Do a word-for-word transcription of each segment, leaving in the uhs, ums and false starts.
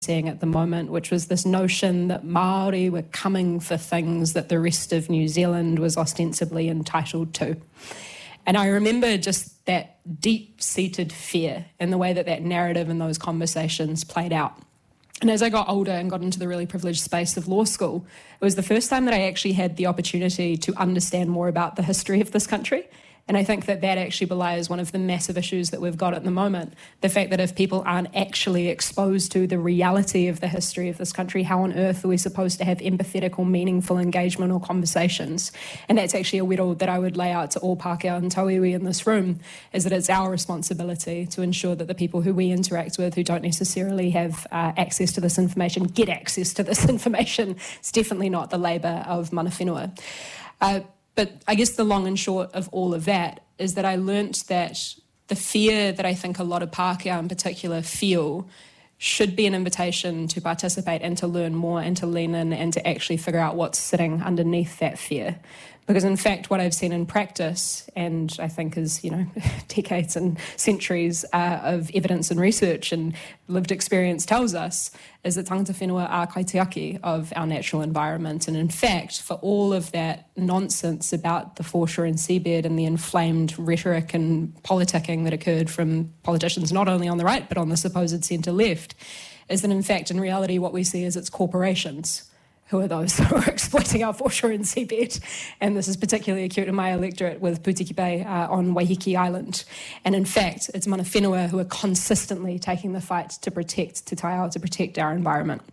seeing at the moment, which was this notion that Māori were coming for things that the rest of New Zealand was ostensibly entitled to. And I remember just that deep-seated fear in the way that that narrative and those conversations played out. And as I got older and got into the really privileged space of law school, it was the first time that I actually had the opportunity to understand more about the history of this country. And I think that that actually belies one of the massive issues that we've got at the moment. The fact that if people aren't actually exposed to the reality of the history of this country, how on earth are we supposed to have empathetic or meaningful engagement or conversations? And that's actually a whittle that I would lay out to all Pākehā and Tauiwi in this room, is that it's our responsibility to ensure that the people who we interact with who don't necessarily have uh, access to this information get access to this information. It's definitely not the labour of mana whenua. Uh, But I guess the long and short of all of that is that I learnt that the fear that I think a lot of Pākehā in particular feel should be an invitation to participate and to learn more and to lean in and to actually figure out what's sitting underneath that fear. Because in fact, what I've seen in practice, and I think is, you know, decades and centuries uh, of evidence and research and lived experience tells us, is that tangata whenua are kaitiaki of our natural environment. And in fact, for all of that nonsense about the foreshore and seabed and the inflamed rhetoric and politicking that occurred from politicians not only on the right but on the supposed centre left, is that in fact, in reality, what we see is it's corporations who are those who are exploiting our foreshore and seabed. And this is particularly acute in my electorate with Putiki Bay uh, on Waiheke Island. And in fact, it's mana whenua who are consistently taking the fight to protect Te Tai Ao, to protect our environment.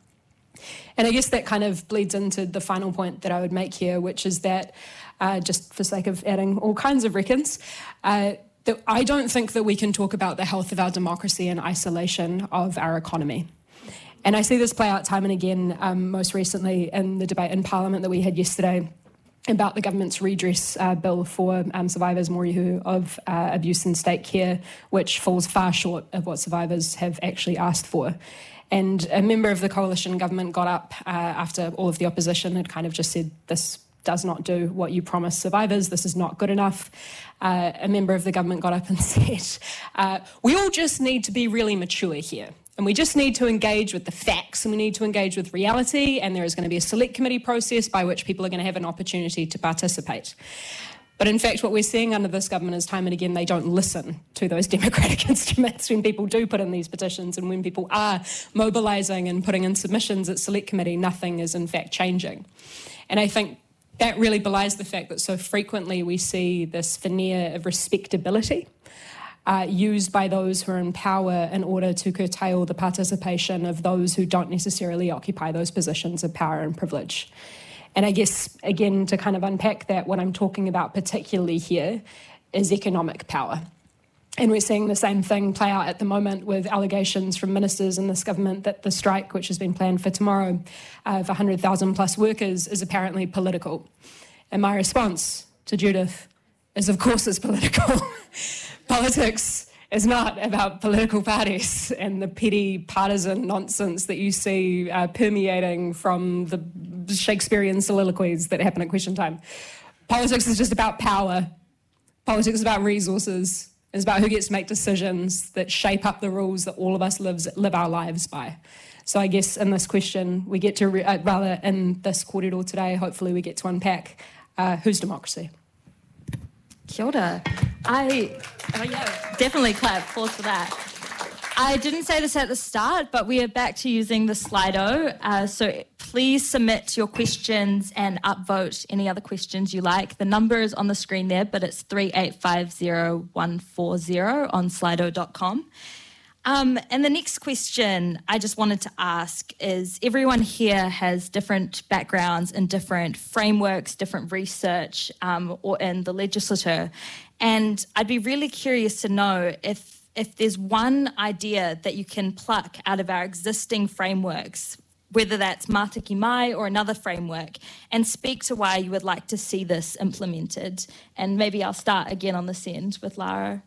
And I guess that kind of bleeds into the final point that I would make here, which is that, uh, just for sake of adding all kinds of reckons, uh, that I don't think that we can talk about the health of our democracy in isolation of our economy. And I see this play out time and again, um, most recently in the debate in Parliament that we had yesterday about the government's redress uh, bill for um, survivors morihu of uh, abuse in state care, which falls far short of what survivors have actually asked for. And a member of the coalition government got up uh, after all of the opposition had kind of just said, this does not do what you promised survivors, this is not good enough. Uh, a member of the government got up and said, uh, we all just need to be really mature here. And we just need to engage with the facts and we need to engage with reality, and there is going to be a select committee process by which people are going to have an opportunity to participate. But in fact, what we're seeing under this government is time and again they don't listen to those democratic instruments when people do put in these petitions, and when people are mobilising and putting in submissions at select committee, nothing is in fact changing. And I think that really belies the fact that so frequently we see this veneer of respectability Uh, used by those who are in power in order to curtail the participation of those who don't necessarily occupy those positions of power and privilege. And I guess, again, to kind of unpack that, what I'm talking about particularly here is economic power. And we're seeing the same thing play out at the moment with allegations from ministers in this government that the strike, which has been planned for tomorrow, uh, of one hundred thousand plus workers, is apparently political. And my response to Judith is, of course it's political. Politics is not about political parties and the petty partisan nonsense that you see uh, permeating from the Shakespearean soliloquies that happen at question time. Politics is just about power. Politics is about resources. It's about who gets to make decisions that shape up the rules that all of us lives, live our lives by. So I guess in this question, we get to, re- uh, rather in this kōrero today, hopefully we get to unpack uh, whose democracy. Kia ora. I oh yeah, definitely clap, applause for that. I didn't say this at the start, but we are back to using the Slido. Uh, so please submit your questions and upvote any other questions you like. The number is on the screen there, but it's three eight five zero one four zero on slido dot com. Um, and the next question I just wanted to ask is, everyone here has different backgrounds and different frameworks, different research, um, or in the legislature. And I'd be really curious to know if, if there's one idea that you can pluck out of our existing frameworks, whether that's Mātiki Mai or another framework, and speak to why you would like to see this implemented. And maybe I'll start again on this end with Lara.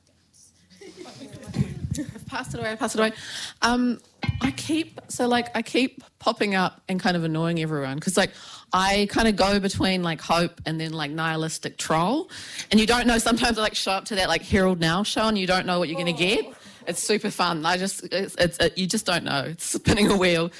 I've passed it away, I've passed it away. Um, I keep, so like, I keep popping up and kind of annoying everyone because like I kind of go between like hope and then like nihilistic troll, and you don't know, sometimes I like show up to that like Herald Now show and you don't know what you're going to get. It's super fun. I just, it's, it's it, you just don't know. It's spinning a wheel.